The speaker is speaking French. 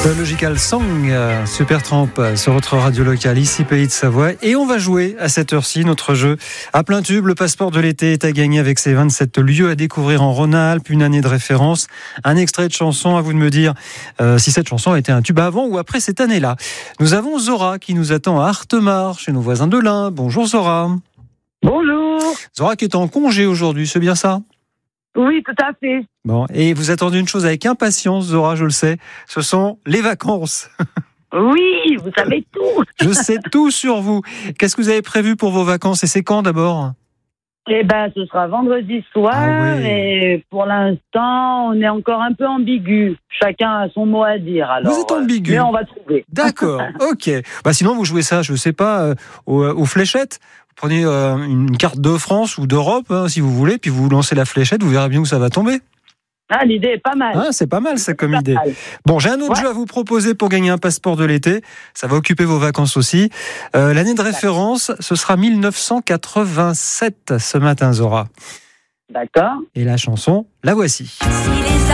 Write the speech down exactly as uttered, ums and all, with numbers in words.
The Logical Song, euh, Supertramp euh, sur votre radio locale, ici Pays de Savoie. Et on va jouer à cette heure-ci notre jeu à plein tube. Le passeport de l'été est à gagner avec ses vingt-sept lieux à découvrir en Rhône-Alpes, une année de référence, un extrait de chanson. À vous de me dire euh, si cette chanson a été un tube avant ou après cette année-là. Nous avons Zora qui nous attend à Artemar, chez nos voisins de l'Ain. Bonjour Zora. Bonjour. Zora qui est en congé aujourd'hui, c'est bien ça ? Oui, tout à fait. Bon, et vous attendez une chose avec impatience, Zora, je le sais, ce sont les vacances. Oui, vous savez tout. Je sais tout sur vous. Qu'est-ce que vous avez prévu pour vos vacances et c'est quand d'abord ? Eh ben, ce sera vendredi soir Ah oui. et pour l'instant, on est encore un peu ambigu. Chacun a son mot à dire. Alors, Vous êtes ambigu. euh, mais on va trouver. D'accord, ok. Bah sinon, vous jouez ça, je ne sais pas, euh, aux, aux fléchettes. Vous prenez euh, une carte de France ou d'Europe, hein, si vous voulez, puis vous lancez la fléchette, vous verrez bien où ça va tomber. Ah, l'idée est pas mal. Ah, c'est pas mal, ça, comme Pas idée. mal. Bon, j'ai un autre Ouais. jeu à vous proposer pour gagner un passeport de l'été. Ça va occuper vos vacances aussi. Euh, l'année de référence, ce sera mille neuf cent quatre-vingt-sept ce matin, Zora. D'accord. Et la chanson, la voici.